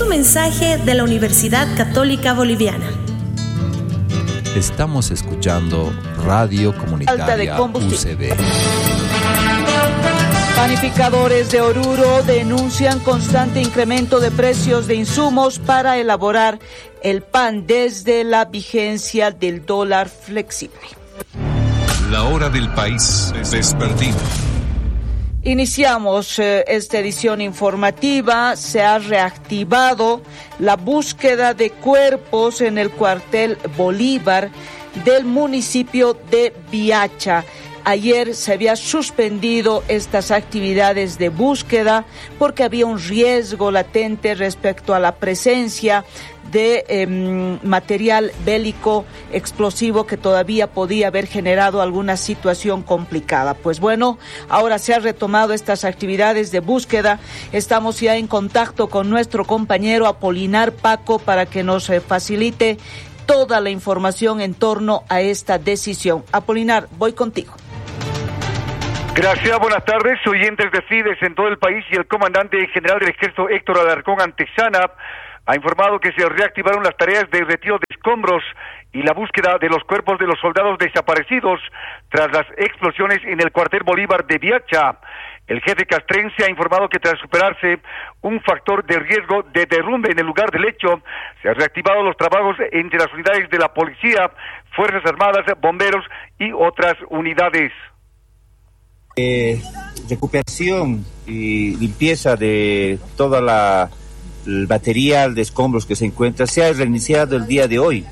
mensaje de la Universidad Católica Boliviana. Estamos escuchando Radio Comunitaria UCB. Panificadores de Oruro denuncian constante incremento de precios de insumos para elaborar el pan desde la vigencia del dólar flexible. La hora del país despertino. Iniciamos esta edición informativa. Se ha reactivado la búsqueda de cuerpos en el cuartel Bolívar del municipio de Biacha. Ayer se había suspendido estas actividades de búsqueda porque había un riesgo latente respecto a la presencia de material bélico explosivo que todavía podía haber generado alguna situación complicada. Pues bueno, ahora se han retomado estas actividades de búsqueda. Estamos ya en contacto con nuestro compañero Apolinar Paco para que nos facilite toda la información en torno a esta decisión. Apolinar, voy contigo. Gracias, buenas tardes, oyentes de Fides en todo el país. Y el comandante general del ejército Héctor Alarcón Antesana ha informado que se reactivaron las tareas de retiro de escombros y la búsqueda de los cuerpos de los soldados desaparecidos tras las explosiones en el cuartel Bolívar de Biacha. El jefe castrense ha informado que tras superarse un factor de riesgo de derrumbe en el lugar del hecho, se han reactivado los trabajos entre las unidades de la policía, Fuerzas Armadas, bomberos y otras unidades. Recuperación y limpieza de toda el material de escombros que se encuentra se ha reiniciado el día de hoy.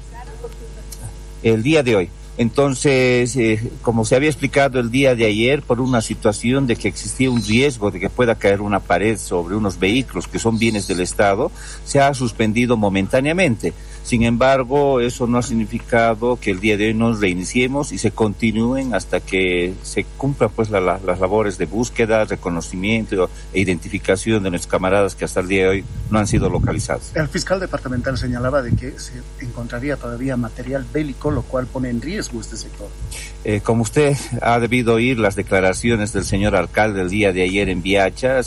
Entonces, como se había explicado el día de ayer, por una situación de que existía un riesgo de que pueda caer una pared sobre unos vehículos que son bienes del Estado, se ha suspendido momentáneamente. Sin embargo, eso no ha significado que el día de hoy nos reiniciemos y se continúen hasta que se cumplan pues las labores de búsqueda, reconocimiento e identificación de nuestros camaradas que hasta el día de hoy no han sido localizados. El fiscal departamental señalaba de que se encontraría todavía material bélico, lo cual pone en riesgo este sector. Como usted ha debido oír las declaraciones del señor alcalde el día de ayer en Biacha,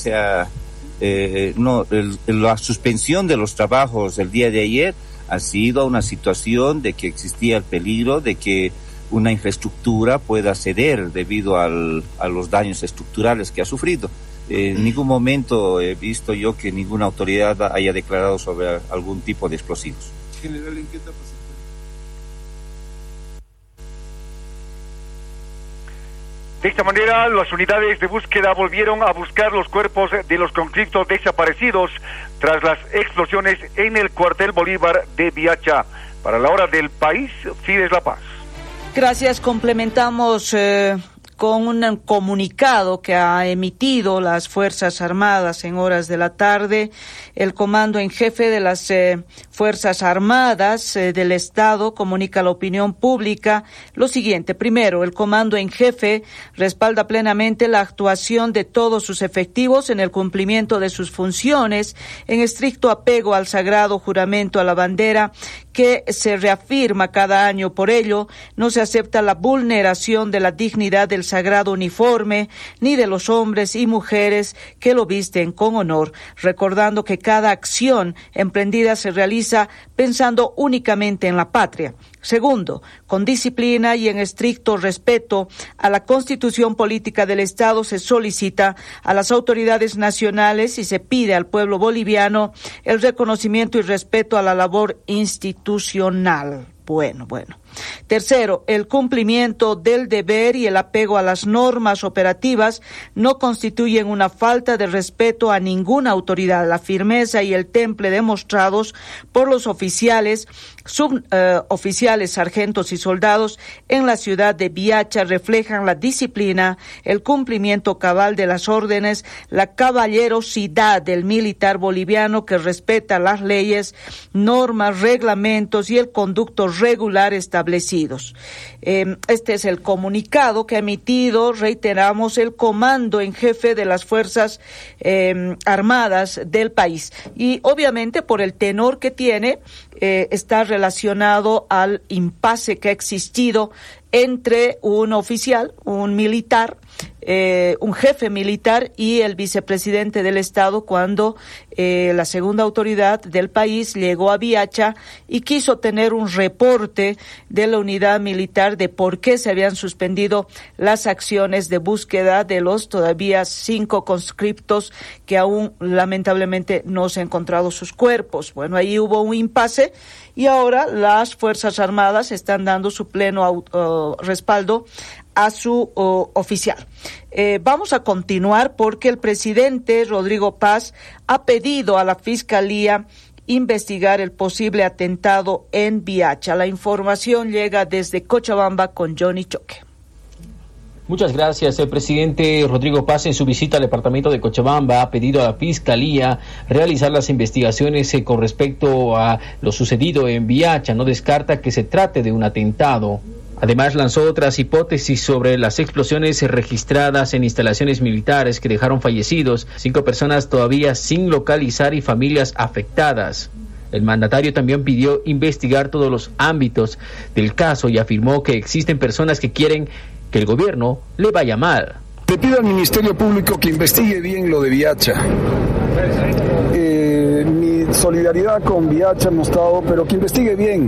la suspensión de los trabajos el día de ayer ha sido una situación de que existía el peligro de que una infraestructura pueda ceder debido a los daños estructurales que ha sufrido. En ningún momento he visto yo que ninguna autoridad haya declarado sobre algún tipo de explosivos. General, ¿en qué etapa se encuentra? De esta manera, las unidades de búsqueda volvieron a buscar los cuerpos de los conflictos desaparecidos tras las explosiones en el cuartel Bolívar de Biacha. Para la hora del país, Fides La Paz. Gracias. Complementamos con un comunicado que ha emitido las Fuerzas Armadas en horas de la tarde. El comando en jefe de las Fuerzas Armadas del Estado comunica a la opinión pública lo siguiente. Primero, el comando en jefe respalda plenamente la actuación de todos sus efectivos en el cumplimiento de sus funciones, en estricto apego al sagrado juramento a la bandera que se reafirma cada año. Por ello, no se acepta la vulneración de la dignidad del sagrado uniforme, ni de los hombres y mujeres que lo visten con honor, recordando que cada acción emprendida se realiza pensando únicamente en la patria. Segundo, con disciplina y en estricto respeto a la Constitución Política del Estado, se solicita a las autoridades nacionales y se pide al pueblo boliviano el reconocimiento y respeto a la labor institucional. Bueno. Tercero, el cumplimiento del deber y el apego a las normas operativas no constituyen una falta de respeto a ninguna autoridad. La firmeza y el temple demostrados por los oficiales, suboficiales, sargentos y soldados en la ciudad de Biacha reflejan la disciplina, el cumplimiento cabal de las órdenes, la caballerosidad del militar boliviano que respeta las leyes, normas, reglamentos y el conducto regular establecidos. Este es el comunicado que ha emitido, reiteramos, el comando en jefe de las Fuerzas Armadas del país. Y obviamente por el tenor que tiene, está relacionado al impasse que ha existido entre un oficial, un militar, un jefe militar y el vicepresidente del Estado cuando la segunda autoridad del país llegó a Viacha y quiso tener un reporte de la unidad militar de por qué se habían suspendido las acciones de búsqueda de los todavía 5 conscriptos que aún lamentablemente no se han encontrado sus cuerpos. Bueno, ahí hubo un impasse y ahora las Fuerzas Armadas están dando su pleno respaldo a su oficial. Vamos a continuar porque el presidente Rodrigo Paz ha pedido a la Fiscalía investigar el posible atentado en Viacha. La información llega desde Cochabamba con Johnny Choque. Muchas gracias. El presidente Rodrigo Paz, en su visita al departamento de Cochabamba, ha pedido a la Fiscalía realizar las investigaciones con respecto a lo sucedido en Viacha. No descarta que se trate de un atentado. Además, lanzó otras hipótesis sobre las explosiones registradas en instalaciones militares que dejaron fallecidos, 5 personas todavía sin localizar y familias afectadas. El mandatario también pidió investigar todos los ámbitos del caso y afirmó que existen personas que quieren que el gobierno le vaya mal. Le pido al Ministerio Público que investigue bien lo de Viacha. Mi solidaridad con Viacha hemos estado, pero que investigue bien.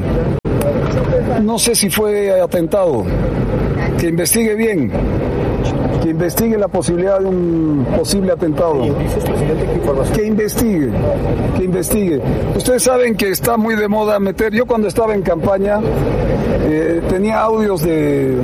No sé si fue atentado. Que investigue bien. Que investigue la posibilidad de un posible atentado. Que investigue. Ustedes saben que está muy de moda meter. Yo cuando estaba en campaña tenía audios de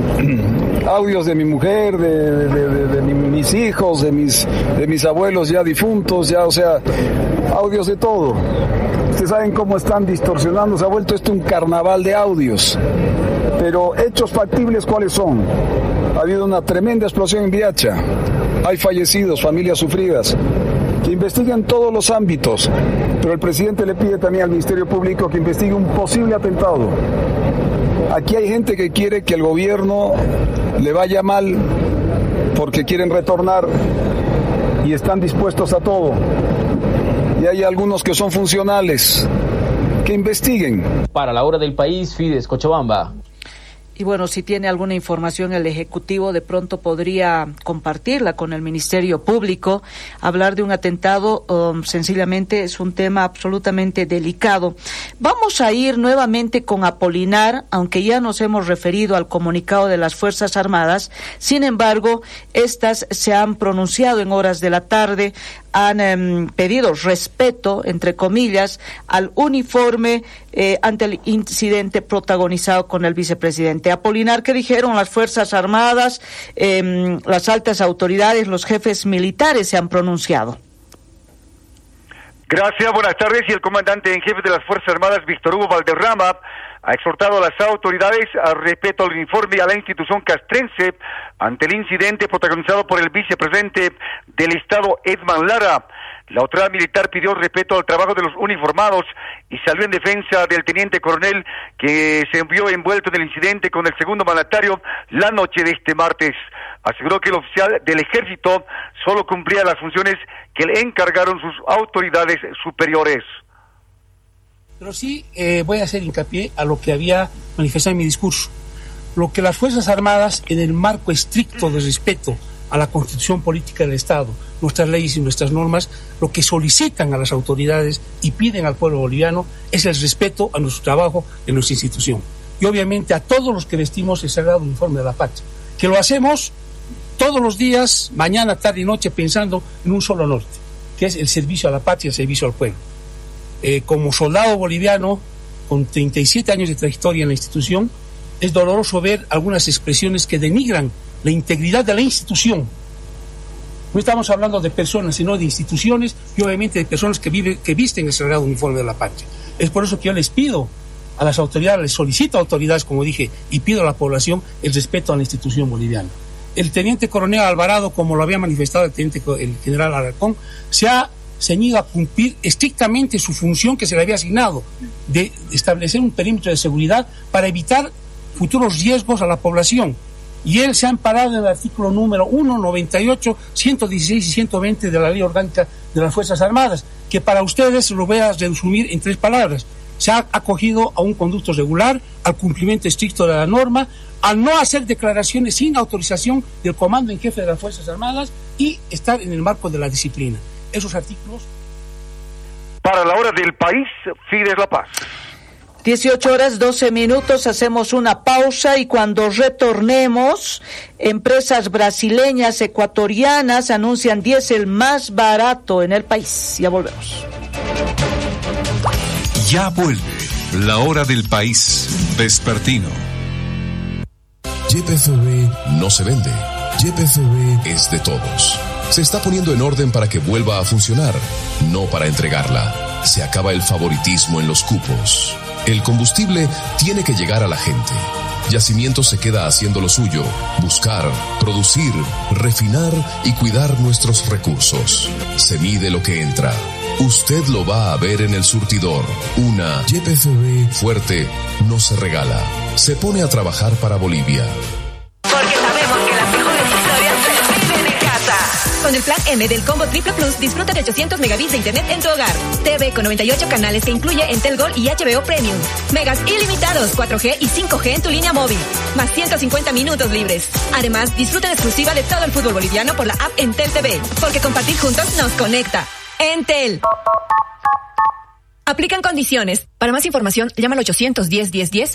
mi mujer, de mis hijos, de mis abuelos ya difuntos, ya, o sea, audios de todo. Ustedes saben cómo están distorsionando, se ha vuelto esto un carnaval de audios. Pero hechos factibles, ¿cuáles son? Ha habido una tremenda explosión en Viacha, hay fallecidos, familias sufridas. Que investiguen todos los ámbitos, pero el presidente le pide también al Ministerio Público que investigue un posible atentado. Aquí hay gente que quiere que el gobierno le vaya mal porque quieren retornar y están dispuestos a todo. Y hay algunos que son funcionales, que investiguen. Para la hora del país, Fides, Cochabamba. Y bueno, si tiene alguna información el Ejecutivo, de pronto podría compartirla con el Ministerio Público. Hablar de un atentado sencillamente es un tema absolutamente delicado. Vamos a ir nuevamente con Apolinar, aunque ya nos hemos referido al comunicado de las Fuerzas Armadas. Sin embargo, estas se han pronunciado en horas de la tarde, han pedido respeto, entre comillas, al uniforme ante el incidente protagonizado con el vicepresidente. Apolinar, ¿qué dijeron las Fuerzas Armadas? Las altas autoridades, los jefes militares se han pronunciado. Gracias, buenas tardes. Y el comandante en jefe de las Fuerzas Armadas, Víctor Hugo Valderrama, ha exhortado a las autoridades al respeto al uniforme y a la institución castrense ante el incidente protagonizado por el vicepresidente del Estado, Edman Lara. La autoridad militar pidió respeto al trabajo de los uniformados y salió en defensa del teniente coronel que se vio envuelto en el incidente con el segundo mandatario la noche de este martes. Aseguró que el oficial del ejército solo cumplía las funciones que le encargaron sus autoridades superiores. Pero sí voy a hacer hincapié a lo que había manifestado en mi discurso. Lo que las Fuerzas Armadas, en el marco estricto de respeto a la Constitución Política del Estado, nuestras leyes y nuestras normas, lo que solicitan a las autoridades y piden al pueblo boliviano es el respeto a nuestro trabajo en nuestra institución. Y obviamente a todos los que vestimos el sagrado uniforme de la patria, que lo hacemos todos los días, mañana, tarde y noche, pensando en un solo norte, que es el servicio a la patria, el servicio al pueblo. Como soldado boliviano, con 37 años de trayectoria en la institución, es doloroso ver algunas expresiones que denigran la integridad de la institución. No estamos hablando de personas, sino de instituciones y obviamente de personas que visten el sagrado uniforme de la patria. Es por eso que yo les pido a las autoridades, les solicito a autoridades, como dije, y pido a la población el respeto a la institución boliviana. El teniente coronel Alvarado, como lo había manifestado el general Alarcón, se ha ceñido a cumplir estrictamente su función que se le había asignado, de establecer un perímetro de seguridad para evitar futuros riesgos a la población. Y él se ha amparado en el artículo número 1, 98, 116 y 120 de la Ley Orgánica de las Fuerzas Armadas, que para ustedes lo voy a resumir en 3 palabras. se ha acogido a un conducto regular, al cumplimiento estricto de la norma, al no hacer declaraciones sin autorización del comando en jefe de las Fuerzas Armadas y estar en el marco de la disciplina. Esos artículos. Para la hora del país, Fides La Paz. 18:12, hacemos una pausa y cuando retornemos, empresas brasileñas, ecuatorianas anuncian diésel más barato en el país. Ya volvemos. Ya vuelve la hora del país vespertino. YPFB no se vende. YPFB es de todos. Se está poniendo en orden para que vuelva a funcionar, no para entregarla. Se acaba el favoritismo en los cupos. El combustible tiene que llegar a la gente. Yacimiento se queda haciendo lo suyo, buscar, producir, refinar y cuidar nuestros recursos. Se mide lo que entra. Usted lo va a ver en el surtidor. Una YPFB fuerte no se regala. Se pone a trabajar para Bolivia. Porque sabemos que las mejores historias se viven en casa. Con el plan M del Combo Triple Plus, disfruta de 800 megabits de internet en tu hogar. TV con 98 canales que incluye Entel Gold y HBO Premium. Megas ilimitados, 4G y 5G en tu línea móvil. Más 150 minutos libres. Además, disfruta en exclusiva de todo el fútbol boliviano por la app Entel TV. Porque compartir juntos nos conecta. Entel. Aplican condiciones. Para más información, llama al 810-1010